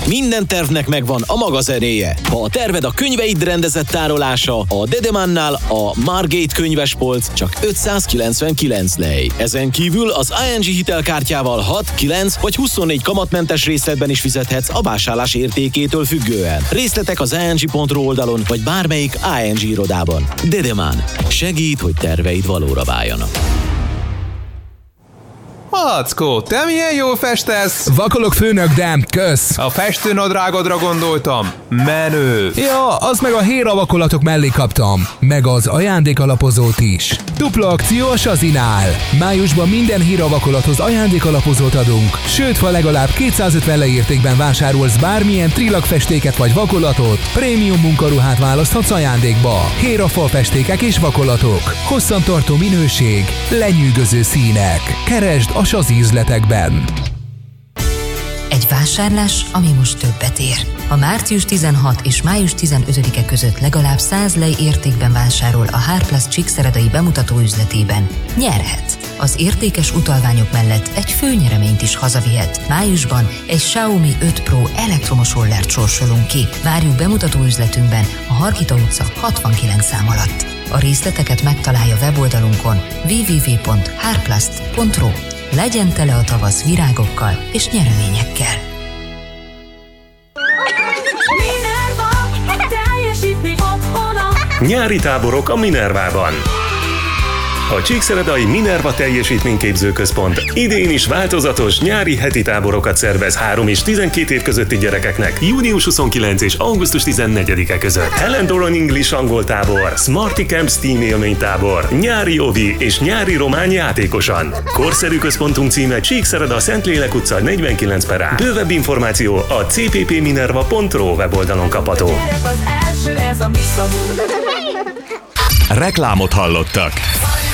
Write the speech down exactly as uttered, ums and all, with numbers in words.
Minden tervnek megvan a maga zenéje. Ha a terved a könyveid rendezett tárolása, a Dedemannál a Margate könyvespolc csak ötszázkilencvenkilenc lej. Ezen kívül az i en gé hitelkártyával hat, kilenc vagy huszonnégy kamatmentes részletben is fizethetsz a vásárlás értékétől függően. Részletek az i en gé pont ru oldalon vagy bármelyik i en gé irodában. Dedemann. Segít, hogy terveid valóra váljanak. Mackó, te milyen jól festesz? Vakolok, főnök, de kösz. A festőnadrágodra gondoltam. Menő. Ja, az meg a Héra vakolatok mellé kaptam. Meg az ajándékalapozót is. Dupla akció a Sazinál. Májusban minden Héra vakolathoz ajándékalapozót adunk. Sőt, ha legalább kétszázötven leértékben vásárolsz bármilyen trillag festéket vagy vakolatot, prémium munkaruhát választhatsz ajándékba. Héra falfestékek és vakolatok. Hosszantartó minőség, lenyűgöző színek. Keresd a Sazi üzletekben. Egy vásárlás, ami most többet ér. Ha március tizenhatodika és május tizenötödike között legalább száz lej értékben vásárol a Hárplusz Csíkszeredai bemutató üzletében, nyerhet. Az értékes utalványok mellett egy főnyereményt is hazavihet. Májusban egy Xiaomi öt Pro elektromos rollert sorsolunk ki. Várjuk bemutató üzletünkben a Hargita utca hatvankilenc szám alatt. A részleteket megtalálja weboldalunkon double-u double-u double-u pont hárplast pont ru. Legyen tele a tavasz virágokkal és nyereményekkel. Nyári táborok a Minervában. A Csíkszeredai Minerva Teljesítményképző Központ idén is változatos nyári heti táborokat szervez három és tizenkét év közötti gyerekeknek június huszonkilencedike és augusztus tizennegyedike között. Helen Doran English angol tábor, Smarty Camp Steam élménytábor, nyári ovi és nyári román játékosan. Korszerű központunk címe Csíkszereda Szentlélek utca negyvenkilenc per A. Bővebb információ a c p p minerva pont ru weboldalon kapható. Reklámot hallottak.